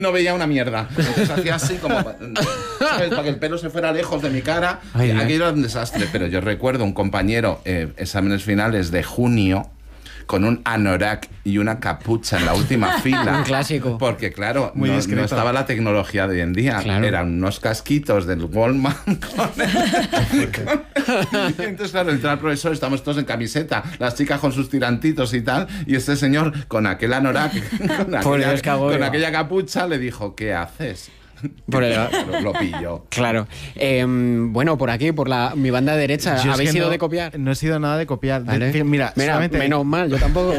no veía una mierda. Entonces hacía así como, ¿sabes? Para que el pelo se fuera lejos de mi cara. Ay, aquello era un desastre. Pero yo recuerdo un compañero, exámenes finales de junio, con un anorak y una capucha en la última fila. Un clásico. Porque, claro, Muy no discreto. estaba la tecnología de hoy en día. Claro. Eran unos casquitos del Walmart. Y entonces, claro, entra el profesor, estamos todos en camiseta, las chicas con sus tirantitos y tal, y este señor con aquel anorak, Por Dios, con aquella capucha, le dijo, ¿qué haces? Por el- Lo pilló. Claro. Bueno, por aquí, por mi banda derecha, Yo es ¿habéis que sido no- de copiar? No he sido nada de copiar. Vale. Mira, solamente- menos mal, yo tampoco.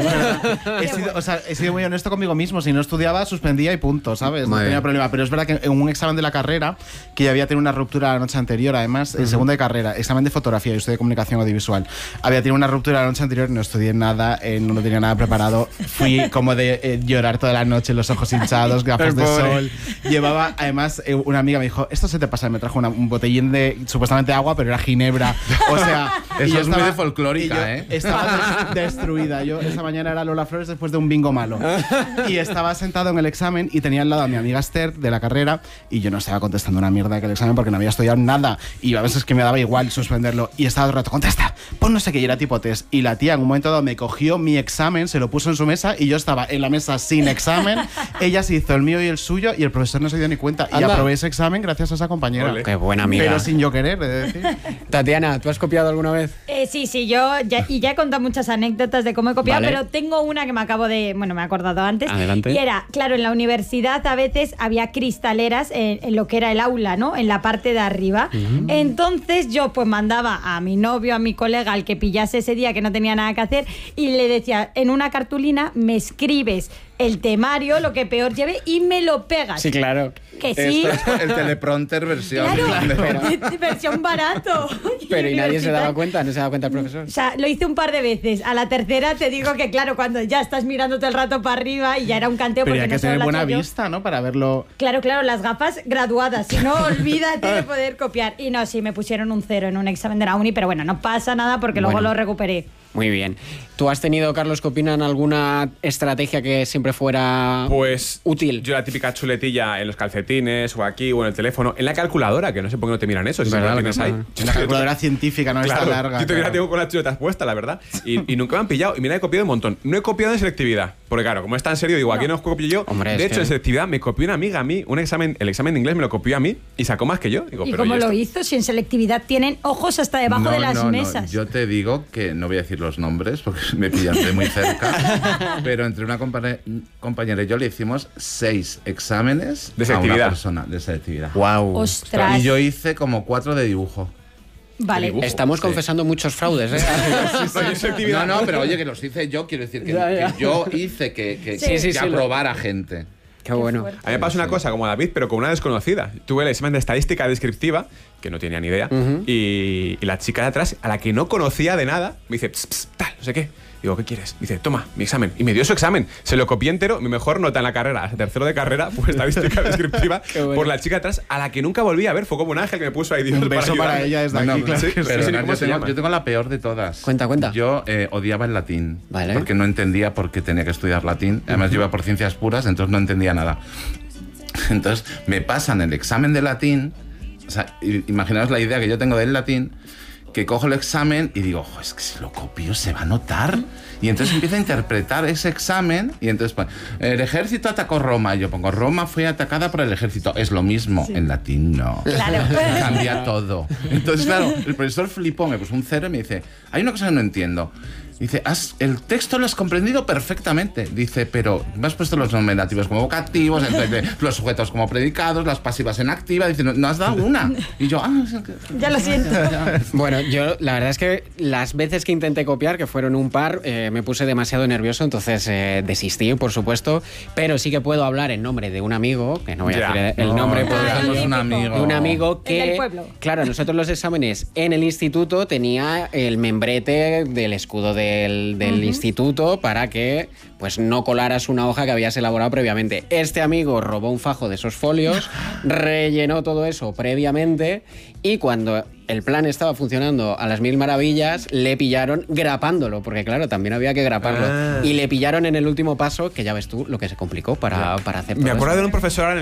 he sido muy honesto conmigo mismo. Si no estudiaba, suspendía y punto, ¿sabes? No Muy tenía bien. problema. Pero es verdad que en un examen de la carrera, que ya había tenido una ruptura la noche anterior, además, en segundo de carrera, examen de fotografía, yo estudié comunicación audiovisual, había tenido una ruptura la noche anterior, no estudié nada, no tenía nada preparado. Fui como de llorar toda la noche, los ojos hinchados, gafas El de pobre. sol. Llevaba, además, una amiga me dijo, esto se te pasa, y me trajo un botellín de supuestamente agua, pero era ginebra. O sea, y Eso yo es muy de folclórica, y yo ¿eh? Estaba destruida. Yo esa mañana era Lola Flores después de un bingo malo. Y estaba sentado en el examen y tenía al lado a mi amiga Esther de la carrera y yo no estaba contestando una mierda de aquel examen porque no había estudiado nada y a veces que me daba igual suspenderlo y estaba todo el rato, contesta, pon no sé qué, y era tipo test. Y la tía en un momento dado me cogió mi examen, se lo puso en su mesa y yo estaba en la mesa sin examen. Ella se hizo el mío y el suyo y el profesor no se dio ni cuenta. Y Anda. aprobé ese examen gracias a esa compañera. Ole. Qué buena amiga. Pero sin yo querer, he de decir. Tatiana, ¿tú has copiado alguna vez? Sí, yo ya he contado muchas anécdotas de cómo he copiado, Vale. pero tengo una que me acabo de, me he acordado antes. Adelante. Y era, claro, en la universidad a veces había cristaleras en lo que era el aula, ¿no? En la parte de arriba. Entonces yo pues mandaba a mi novio, a mi colega, al que pillase ese día que no tenía nada que hacer, y le decía, en una cartulina me escribes el temario, lo que peor lleve, y me lo pegas. Sí, claro. Que sí. Esto es el teleprompter versión. Claro, versión barato. Pero y nadie se daba Universitario. cuenta, no se daba cuenta el profesor. O sea, lo hice un par de veces. A la tercera te digo que, claro, cuando ya estás mirando todo el rato para arriba y ya era un canteo Pero porque hay que no solo tener la buena hacía yo. vista, ¿no? Para verlo. Claro, las gafas graduadas. Si no, olvídate de poder copiar. Y no, sí, me pusieron un 0 en un examen de la uni, pero bueno, no pasa nada porque luego Bueno. lo recuperé. Muy bien. ¿Tú has tenido, Carlos, qué opinan, alguna estrategia que siempre fuera Pues útil? yo la típica chuletilla en los calcetines o aquí o en el teléfono, en la calculadora, que no sé por qué no te miran eso, si ¿Verdad? no lo tienes Lo que ahí. pasa. La calculadora científica, no Claro, está larga. yo todavía claro. tengo con las chuletas puestas, la verdad. Y nunca me han pillado. Y mira, he copiado un montón. No he copiado en selectividad. Porque claro, como es tan serio, digo, aquí no os copio yo. Hombre, de es hecho, que- en selectividad me copió una amiga a mí, el examen de inglés me lo copió a mí y sacó más que yo. Digo, ¿Y pero cómo ¿y lo esto? hizo? Si en selectividad tienen ojos hasta debajo de las mesas. Yo te digo que no voy a decir los nombres porque me pillan de muy cerca, pero entre una compañera y yo le hicimos 6 exámenes De a una selectividad. persona de selectividad. Wow. Ostras. Y yo hice como 4 de dibujo. Vale. dibujo. Estamos Sí. confesando muchos fraudes, ¿eh? Oye, en selectividad. No, pero oye, que los hice yo, quiero decir que, Ya. que yo hice que Sí, aprobara gente. Qué bueno. A mí me pasó una cosa como a David, pero con una desconocida. Tuve el examen de estadística descriptiva, que no tenía ni idea, y la chica de atrás, a la que no conocía de nada, me dice, "Ps, ps, tal, no sé qué". Digo, ¿qué quieres? Me dice, toma, mi examen. Y me dio su examen. Se lo copié entero, mi mejor nota en la carrera, tercero de carrera, fue estadística descriptiva, bueno. por la chica de atrás, a la que nunca volví a ver. Fue como un ángel que me puso ahí Dios Un beso para ayudarme. ella desde Bueno, aquí, claro. sí, que sí. pero Pero sí, no, ¿cómo se llama? yo tengo la peor de todas. Cuenta, cuenta. Yo odiaba el latín. Vale. Porque no entendía por qué tenía que estudiar latín. Además, yo iba por ciencias puras, entonces no entendía nada. Entonces, me pasan el examen de latín. O sea, imaginaos la idea que yo tengo del latín, que cojo el examen y digo, "Jo, es que si lo copio se va a notar". Y entonces empiezo a interpretar ese examen y entonces pone, el ejército atacó Roma. Y yo pongo, Roma fue atacada por el ejército. Es lo mismo. En latín no. Claro. Cambia todo. Entonces, claro, el profesor flipó, me puso un 0 y me dice, hay una cosa que no entiendo. Dice, el texto lo has comprendido perfectamente. Dice, pero me has puesto los nominativos como vocativos, entonces, los sujetos como predicados, las pasivas en activa. Dice, no has dado una. Y yo, Ya lo siento. Bueno, yo la verdad es que las veces que intenté copiar, que fueron un par, me puse demasiado nervioso, entonces desistí, por supuesto, pero sí que puedo hablar en nombre de un amigo, que no voy a Ya. decir el nombre, puedo Ah, decirlo, el un mítico. amigo. de un amigo El del que, pueblo. claro, nosotros los exámenes en el instituto tenía el membrete del escudo del instituto para que pues no colaras una hoja que habías elaborado previamente. Este amigo robó un fajo de esos folios, rellenó todo eso previamente y cuando el plan estaba funcionando a las mil maravillas, le pillaron grapándolo, porque claro, también había que graparlo. Y le pillaron en el último paso, que ya ves tú lo que se complicó para hacer todo Me acuerdo eso. de un profesor